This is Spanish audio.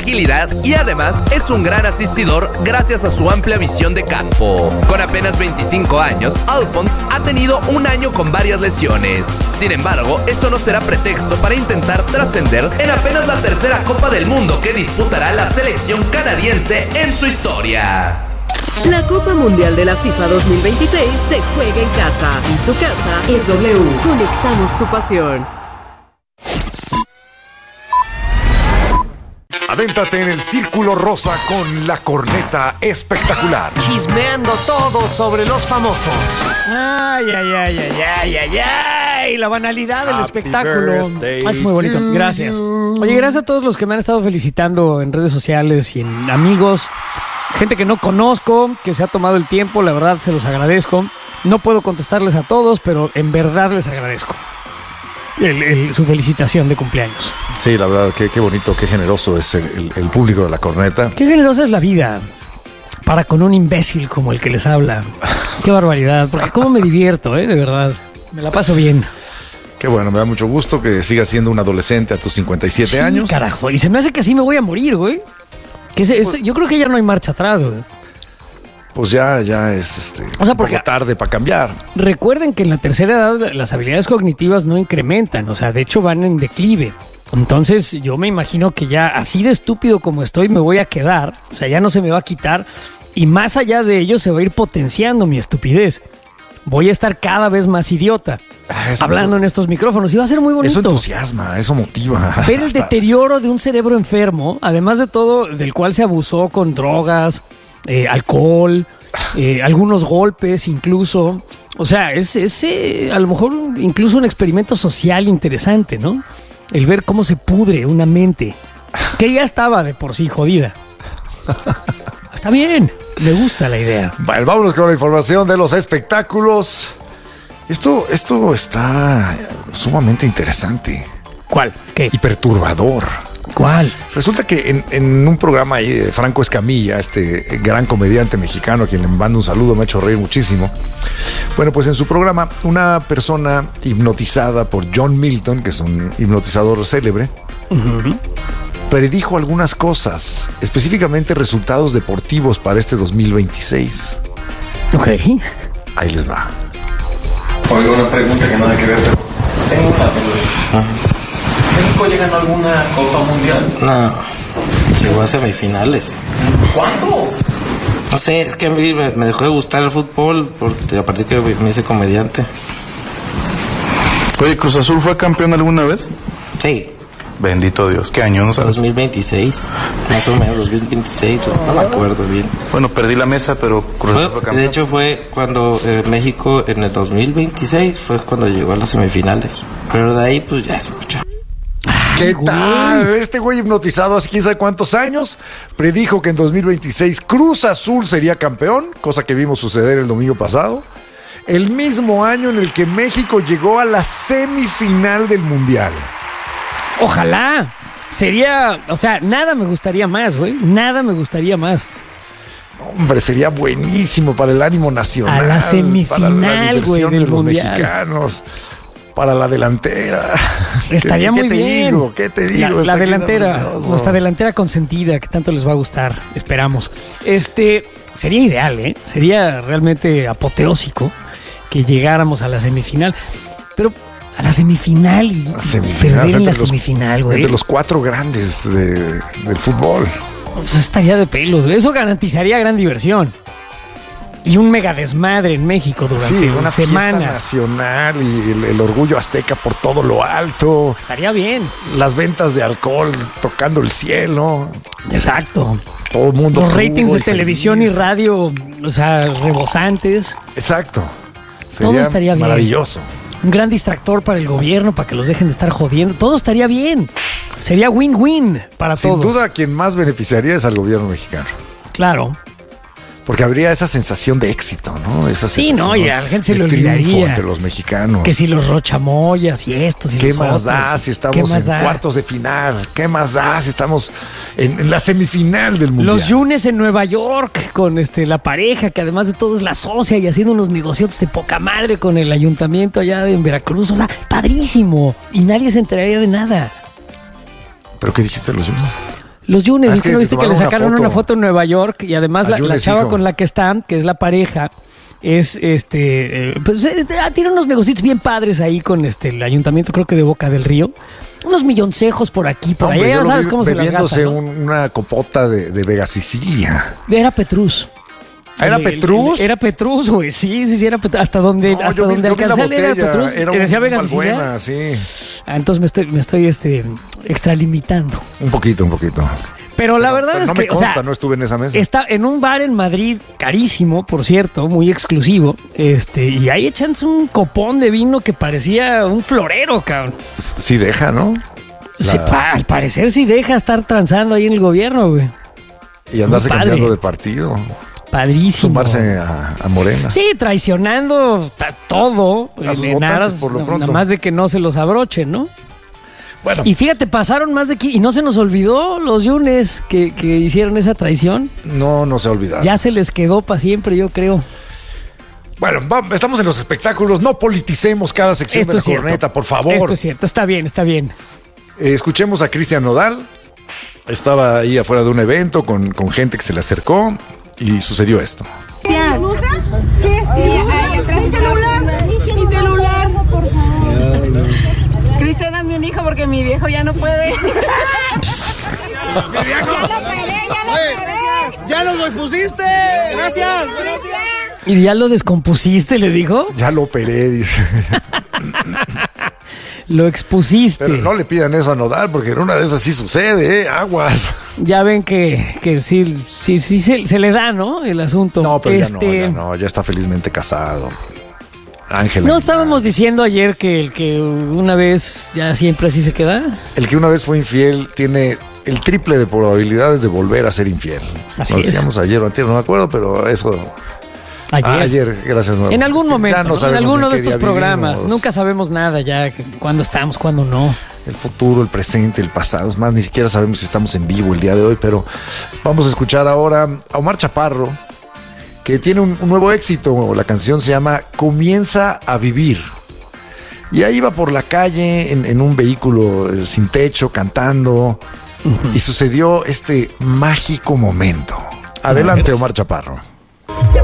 agilidad y además es un gran asistidor gracias a su amplia visión de campo. Con apenas 25 años, Alphonse ha tenido un año con varias lesiones. Sin embargo, esto no será pretexto para intentar trascender en apenas la tercera Copa del Mundo que disputará la selección canadiense en su historia. La Copa Mundial de la FIFA 2026 se juega en casa y su casa es W. Conectamos tu pasión. Adéntrate en el Círculo Rosa con la corneta espectacular. Chismeando todo sobre los famosos. Ay, la banalidad del espectáculo. Es muy bonito, gracias. Oye, gracias a todos los que me han estado felicitando en redes sociales y en amigos. Gente que no conozco, que se ha tomado el tiempo, la verdad se los agradezco. No puedo contestarles a todos, pero en verdad les agradezco su felicitación de cumpleaños. Sí, la verdad, qué bonito, qué generoso es el público de la corneta. Qué generosa es la vida para con un imbécil como el que les habla. Qué barbaridad, porque cómo me divierto, de verdad. Me la paso bien. Qué bueno, me da mucho gusto que sigas siendo un adolescente a tus 57 años. Carajo, y se me hace que así me voy a morir, güey. Yo creo que ya no hay marcha atrás, güey. Pues ya es o sea, un poco tarde para cambiar. Recuerden que en la tercera edad las habilidades cognitivas no incrementan, o sea, de hecho van en declive. Entonces yo me imagino que ya así de estúpido como estoy me voy a quedar, o sea, ya no se me va a quitar y más allá de ello se va a ir potenciando mi estupidez. Voy a estar cada vez más idiota hablando en estos micrófonos y va a ser muy bonito. Eso entusiasma, eso motiva. Ver el deterioro de un cerebro enfermo, además de todo, del cual se abusó con drogas, alcohol, algunos golpes incluso. O sea, es a lo mejor incluso un experimento social interesante, ¿no? El ver cómo se pudre una mente que ya estaba de por sí jodida. Está bien, me gusta la idea. Bueno, vámonos con la información de los espectáculos. Esto está sumamente interesante. ¿Cuál? ¿Qué? Y perturbador. ¿Cuál? Resulta que en un programa ahí de Franco Escamilla, este gran comediante mexicano a quien le mando un saludo, me ha hecho reír muchísimo. Bueno, pues en su programa, una persona hipnotizada por John Milton, que es un hipnotizador célebre, predijo algunas cosas, específicamente resultados deportivos para este 2026. Ok. Ahí les va. Oiga, una pregunta que nada que ver, pero tengo una duda. ¿México ya ganó alguna Copa Mundial? No, llegó a semifinales. ¿Cuándo? No sé, es que a mí me dejó de gustar el fútbol porque a partir que me hice comediante. Oye, ¿Cruz Azul fue campeón alguna vez? Sí. Bendito Dios, ¿qué año? ¿No sabes? 2026, más o menos, 2026, no me acuerdo bien. Bueno, perdí la mesa, pero Cruz Azul fue campeón. De hecho fue cuando México en el 2026 fue cuando llegó a las semifinales. Pero de ahí pues ya es mucho. ¿Qué tal? Este güey hipnotizado hace quién sabe cuántos años predijo que en 2026 Cruz Azul sería campeón, cosa que vimos suceder el domingo pasado. El mismo año en el que México llegó a la semifinal del Mundial. Ojalá. Sería, o sea, nada me gustaría más, güey. Nada me gustaría más. Hombre, sería buenísimo para el ánimo nacional. A la semifinal, güey, del de los Mundial. Mexicanos. Para la delantera. Estaría muy bien. ¿Qué te digo? La delantera, nuestra delantera consentida, que tanto les va a gustar, esperamos. Sería ideal, ¿eh? Sería realmente apoteósico que llegáramos a la semifinal. Pero a la semifinal y perder en la semifinal, güey. Entre los cuatro grandes del fútbol. Pues estaría de pelos, güey. Eso garantizaría gran diversión. Y un mega desmadre en México durante una semanas. Fiesta nacional y el orgullo azteca por todo lo alto. Estaría bien. Las ventas de alcohol tocando el cielo. Exacto. Todo el mundo. Los ratings de televisión y radio, o sea, rebosantes. Exacto. Todo estaría bien. Maravilloso. Un gran distractor para el gobierno, para que los dejen de estar jodiendo. Todo estaría bien. Sería win-win para todos. Sin duda, quien más beneficiaría es al gobierno mexicano. Claro. Porque habría esa sensación de éxito, ¿no? Esa sensación, no, y a la gente se le olvidaría. olvidaría. Entre los mexicanos. Que si los rochamoyas y estos y ¿Qué los más otros? da si estamos en cuartos de final? ¿Qué más da si estamos en la semifinal del Mundial? Los Yunes en Nueva York con la pareja, que además de todo es la socia y haciendo unos negocios de poca madre con el ayuntamiento allá en Veracruz. O sea, padrísimo. Y nadie se enteraría de nada. ¿Pero qué dijiste de los Yunes? Los Yunes, es que que no viste que le tomaron sacaron una foto en Nueva York y además la Yunes, chava hijo. con la que están, que es la pareja, es tiene unos negocios bien padres ahí con el ayuntamiento, creo que de Boca del Río. Unos milloncejos por aquí, por Hombre, allá, yo ya lo sabes vi cómo se las bebiéndose gastan, ¿no? una copota de Vega Sicilia. Era Petrus. ¿Era Petrus? Era Petrus, güey. Sí, era Petrus. Hasta donde, No, hasta yo vi donde la alcancé a leer era botella, Petrus. era Decía un Vega Sicilia. Valbuena, sí. Entonces me estoy extralimitando. Un poquito. Pero la verdad Pero es no que, me consta, no estuve en esa mesa. está en un bar en Madrid, carísimo, por cierto, muy exclusivo, y ahí echándose un copón de vino que parecía un florero, cabrón. Sí deja, ¿no? Al parecer sí deja estar transando ahí en el gobierno, güey. Y andarse Muy padre. cambiando de partido. Padrísimo. Sumarse a Morena. Sí, traicionando todo A sus en votantes, aras, por lo nada pronto. más de que no se los abrochen, ¿no? Bueno, Y fíjate, pasaron más de y no se nos olvidó los Yunes que hicieron esa traición. no se olvida. Ya se les quedó para siempre, yo creo. Bueno, estamos en los espectáculos. No politicemos cada sección Esto de la es cierto. corneta, por favor. Esto es cierto, está bien, está bien. Escuchemos a Cristian Nodal. Estaba ahí afuera de un evento con gente que se le acercó y sucedió esto. ¿Qué? Ahí atrás mi celular. Mi celular, por favor. Cristian, dame un hijo porque mi viejo ya no puede. Ya lo operé. ¡Ya nos lo pusiste! ¡Gracias! ¿Y ya lo descompusiste, le dijo? Ya lo operé, dice. Lo expusiste. Pero no le pidan eso a Nodal, porque en una de esas sí sucede, ¿eh? Aguas. Ya ven que sí se le da, ¿no? El asunto. No, pero ya no, ya está felizmente casado. Ángela. ¿No estábamos diciendo ayer que el que una vez ya siempre así se queda? El que una vez fue infiel tiene el triple de probabilidades de volver a ser infiel. Así Lo es. decíamos ayer o antier, no me acuerdo, pero eso... Ayer, gracias. En algún momento, Ya no ¿no? En sabemos alguno de qué estos día programas. vivimos. Nunca sabemos nada ya, cuándo estamos, cuándo no. El futuro, el presente, el pasado. Es más, ni siquiera sabemos si estamos en vivo el día de hoy, pero vamos a escuchar ahora a Omar Chaparro, que tiene un nuevo éxito. La canción se llama Comienza a Vivir. Y ahí iba por la calle en un vehículo sin techo, cantando, y sucedió este mágico momento. Adelante, Omar Chaparro.